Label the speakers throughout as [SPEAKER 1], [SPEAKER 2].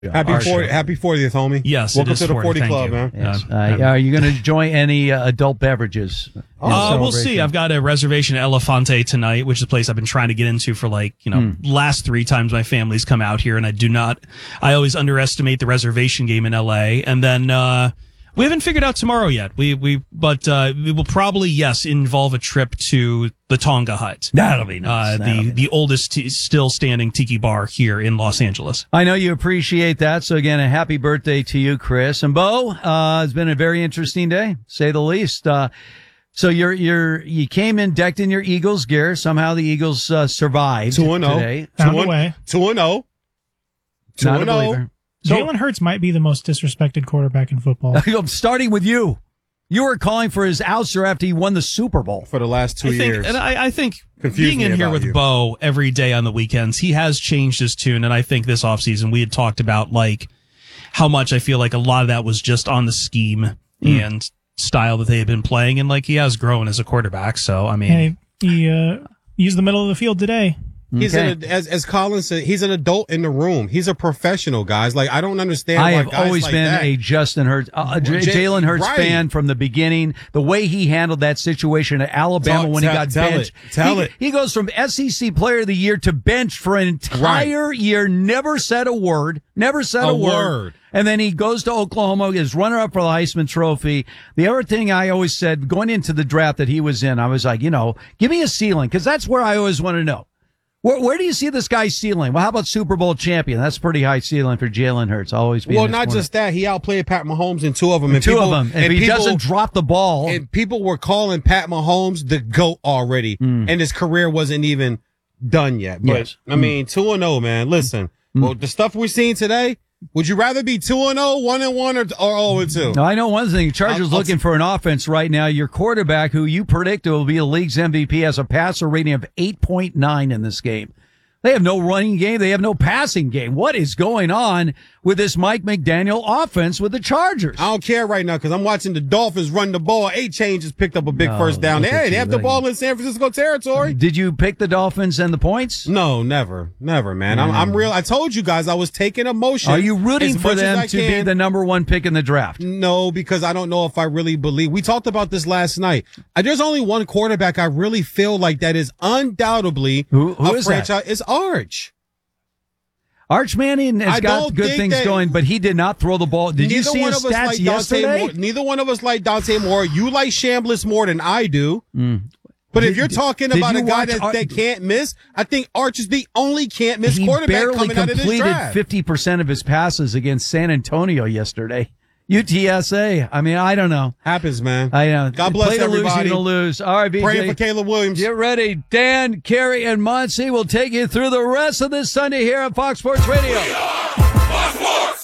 [SPEAKER 1] Happy 40th, homie.
[SPEAKER 2] Yes,
[SPEAKER 1] welcome
[SPEAKER 2] it is
[SPEAKER 1] to the
[SPEAKER 2] 40.
[SPEAKER 1] 40
[SPEAKER 2] Thank
[SPEAKER 1] Club,
[SPEAKER 2] you.
[SPEAKER 1] man.
[SPEAKER 3] Yes. Are you going to enjoy any adult beverages?
[SPEAKER 2] We'll see. I've got a reservation at Elefante tonight, which is a place I've been trying to get into for last 3 times my family's come out here, and I always underestimate the reservation game in LA. And then we haven't figured out tomorrow yet. But it will probably involve a trip to the Tonga Hut.
[SPEAKER 3] That'll be nice.
[SPEAKER 2] The oldest still standing tiki bar here in Los Angeles.
[SPEAKER 3] I know you appreciate that. So again, a happy birthday to you, Chris. And Bo, it's been a very interesting day, say the least. So you came in decked in your Eagles gear. Somehow the Eagles survived
[SPEAKER 1] 2-0
[SPEAKER 3] today.
[SPEAKER 4] Found a way.
[SPEAKER 1] 2-0.
[SPEAKER 3] Not a believer.
[SPEAKER 4] Jalen Hurts might be the most disrespected quarterback in football.
[SPEAKER 3] I'm starting with you. You were calling for his ouster after he won the Super Bowl.
[SPEAKER 1] For the last 2 years.
[SPEAKER 2] And I think being in here with Bo every day on the weekends, he has changed his tune. And I think this offseason we had talked about how much I feel like a lot of that was just on the scheme and style that they had been playing. And he has grown as a quarterback. So, I mean.
[SPEAKER 4] He used the middle of the field today.
[SPEAKER 1] He's as Colin said, he's an adult in the room. He's a professional, guys. I don't understand.
[SPEAKER 3] I
[SPEAKER 1] why
[SPEAKER 3] have
[SPEAKER 1] guys
[SPEAKER 3] always
[SPEAKER 1] like
[SPEAKER 3] been
[SPEAKER 1] that.
[SPEAKER 3] a Justin Hurts, Jalen Hurts fan from the beginning. The way he handled that situation at Alabama when he got benched. He goes from SEC Player of the Year to bench for an entire year. Never said a word. And then he goes to Oklahoma, is runner-up for the Heisman Trophy. The other thing I always said going into the draft that he was in, I was like, give me a ceiling, because that's where I always want to know. Where do you see this guy's ceiling? Well, how about Super Bowl champion? That's pretty high ceiling for Jalen Hurts. Always be.
[SPEAKER 1] Well, not just that. He outplayed Pat Mahomes in 2 of them.
[SPEAKER 3] And he doesn't drop the ball.
[SPEAKER 1] And people were calling Pat Mahomes the GOAT already. And his career wasn't even done yet. But, I mean, 2-0, man. Listen, well, the stuff we're seeing today, would you rather be 2-0, 1-1, or 0-2?
[SPEAKER 3] No, I know one thing. Chargers looking for an offense right now. Your quarterback, who you predicted will be the league's MVP, has a passer rating of 8.9 in this game. They have no running game. They have no passing game. What is going on with this Mike McDaniel offense with the Chargers?
[SPEAKER 1] I don't care right now because I'm watching the Dolphins run the ball. A-Chain just picked up a big first down. They have the ball in San Francisco territory.
[SPEAKER 3] Did you pick the Dolphins and the points?
[SPEAKER 1] No, never, man. I'm real. I told you guys I was taking emotion.
[SPEAKER 3] Are you rooting for them to be the number 1 pick in the draft?
[SPEAKER 1] No, because I don't know if I really believe. We talked about this last night. There's only one quarterback I really feel like that is undoubtedly
[SPEAKER 3] who is
[SPEAKER 1] franchise.
[SPEAKER 3] That?
[SPEAKER 1] It's Arch.
[SPEAKER 3] Arch Manning has got good things going, but he did not throw the ball. Did you see his stats yesterday?
[SPEAKER 1] Neither one of us like Dante Moore. You like Chambliss more than I do. But if you're talking about a guy that can't miss, I think Arch is the only can't miss quarterback coming out of this draft.
[SPEAKER 3] He barely completed 50% of his passes against San Antonio yesterday. UTSA. I mean, I don't know.
[SPEAKER 1] Happens, man.
[SPEAKER 3] I know.
[SPEAKER 1] God bless everybody.
[SPEAKER 3] You're going to lose. All right, BJ.
[SPEAKER 1] Praying for Caleb Williams.
[SPEAKER 3] Get ready. Dan, Kerry, and Muncie will take you through the rest of this Sunday here on Fox Sports Radio.
[SPEAKER 5] Fox Sports.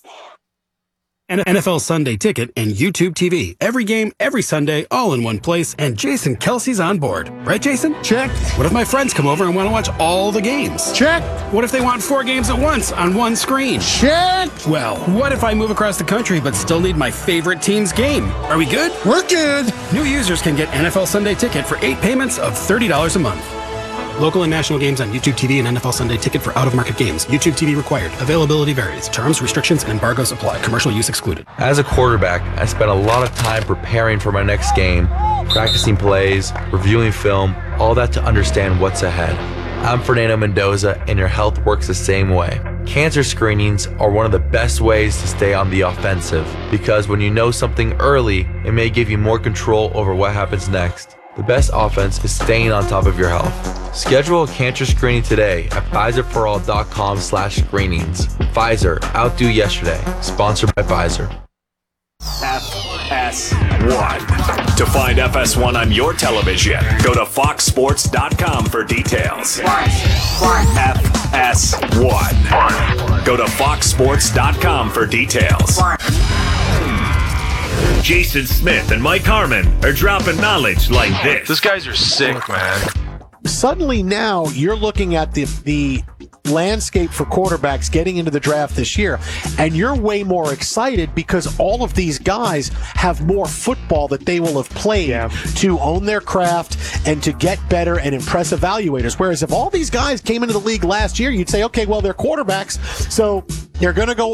[SPEAKER 5] NFL Sunday Ticket and YouTube TV. Every game, every Sunday, all in one place. And Jason Kelsey's on board. Right, Jason?
[SPEAKER 6] Check.
[SPEAKER 5] What if my friends come over and want to watch all the games?
[SPEAKER 6] Check.
[SPEAKER 5] What if they want 4 games at once on one screen?
[SPEAKER 6] Check.
[SPEAKER 5] Well, what if I move across the country but still need my favorite team's game? Are we good?
[SPEAKER 6] We're good.
[SPEAKER 5] New users can get NFL Sunday Ticket for 8 payments of $30 a month. Local and national games on YouTube TV and NFL Sunday Ticket for out-of-market games. YouTube TV required. Availability varies. Terms, restrictions, and embargoes apply. Commercial use excluded.
[SPEAKER 7] As a quarterback, I spent a lot of time preparing for my next game, practicing plays, reviewing film, all that to understand what's ahead. I'm Fernando Mendoza, and your health works the same way. Cancer screenings are one of the best ways to stay on the offensive, because when you know something early, it may give you more control over what happens next. The best offense is staying on top of your health. Schedule a cancer screening today at PfizerForAll.com/screenings. Pfizer, outdo yesterday. Sponsored by Pfizer.
[SPEAKER 8] FS1. To find FS1 on your television, go to FoxSports.com for details. FS1. Go to FoxSports.com for details. Jason Smith and Mike Harmon are dropping knowledge like this.
[SPEAKER 9] These guys are sick, man.
[SPEAKER 6] Suddenly now you're looking at the landscape for quarterbacks getting into the draft this year, and you're way more excited because all of these guys have more football that they will have played to own their craft and to get better and impress evaluators. Whereas if all these guys came into the league last year, you'd say, okay, well, they're quarterbacks, so They're going to go